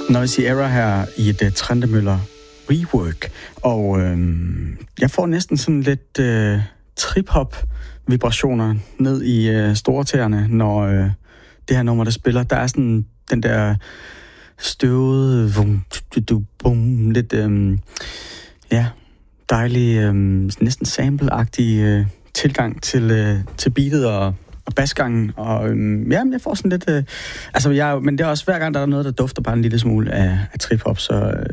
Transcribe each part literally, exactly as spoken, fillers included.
Noisy Error her i et uh, Trentemøller rework, og øh, jeg får næsten sådan lidt øh, trip-hop-vibrationer ned i øh, store tæerne, når øh, det her nummer, der spiller. Der er sådan den der støvede, vum, du, bum, lidt øh, ja, dejlig, øh, næsten sample-agtig øh, tilgang til, øh, til beatet og og basgangen, og øhm, ja, jeg får sådan lidt... Øh, altså, jeg, men det er også hver gang, der er noget, der dufter bare en lille smule af, af trip-hop, så, øh,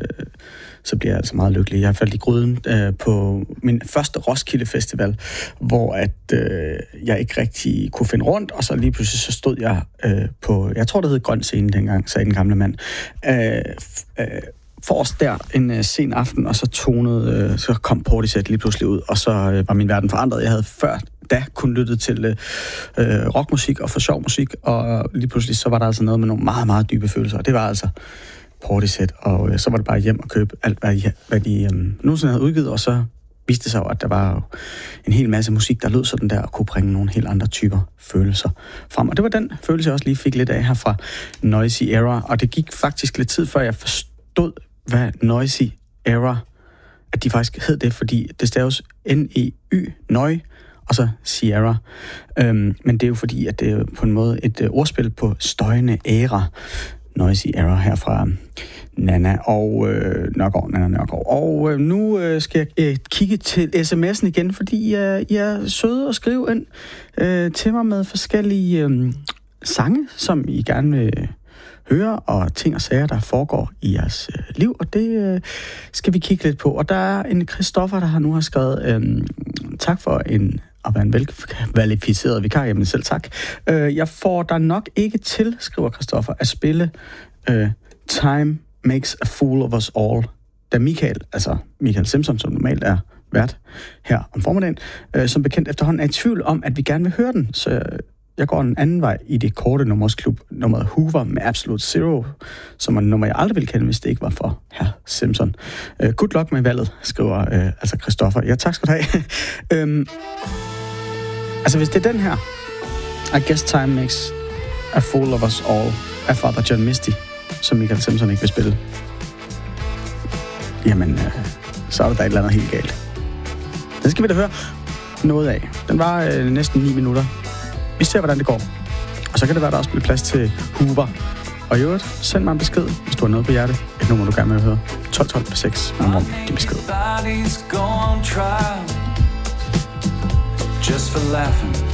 så bliver jeg altså meget lykkelig. Jeg har faldet i gryden øh, på min første Roskilde Festival, hvor at øh, jeg ikke rigtig kunne finde rundt, og så lige pludselig så stod jeg øh, på... Jeg tror, det hed Grøn Scene dengang, sagde den gamle mand. Øh, øh, forrest der en øh, sen aften, og så tonede, øh, så kom Portishead lige pludselig ud, og så øh, var min verden forandret. Jeg havde før da kun lyttet til øh, rockmusik og for sjov musik, og lige pludselig så var der altså noget med nogle meget, meget dybe følelser, og det var altså Portishead, og øh, så var det bare hjem og købe alt, hvad de, hvad de øh, nogensinde havde udgivet, og så viste det sig jo, at der var en hel masse musik, der lød sådan der, og kunne bringe nogle helt andre typer følelser frem. Og det var den følelse, jeg også lige fik lidt af her fra Noisy Error, og det gik faktisk lidt tid, før jeg forstod, hvad Noisy Error, at de faktisk hed det, fordi det staves N E Y, Nøj, og så Sierra. Øhm, men det er jo fordi, at det er på en måde et uh, ordspil på støjende æra. Noisy Error her fra Nana og øh, Nørgaard, Nana Nørgaard. Og øh, nu øh, skal jeg øh, kigge til sms'en igen, fordi øh, I er søde at skrive ind øh, til mig med forskellige øh, sange, som I gerne vil høre, og ting og sager, der foregår i jeres øh, liv, og det øh, skal vi kigge lidt på. Og der er en Christoffer, der har nu har skrevet øh, tak for en at være en velkvalificeret vikar. Jamen selv tak. Øh, jeg får der nok ikke til, skriver Christoffer, at spille øh, Time Makes a Fool of Us All, da Michael, altså Michael Simpson, som normalt er vært her om formiddagen, øh, som bekendt efterhånden er i tvivl om, at vi gerne vil høre den, så jeg går en anden vej i det korte nummers klub, nummeret Hoover med Absolute Zero, som er et nummer, jeg aldrig ville kende, hvis det ikke var for herr Simpson. Uh, good luck med valget, skriver uh, altså Christoffer. Ja, tak skal du have. um, altså, hvis det er den her, I Guess Time Makes a Fool of Us All, af Father John Misty, som Michael Simpson ikke vil spille, jamen, uh, så er der da et eller andet helt galt. Den skal vi da høre noget af. Den var uh, næsten ni minutter. Vi ser, hvordan det går. Og så kan det være, der også bliver plads til Hoover. Og i øvrigt, send mig en besked, hvis du har noget på hjerte. Et nummer, du gerne vil høre. tolv tolv seks. Nummer, din besked. Just for laughing.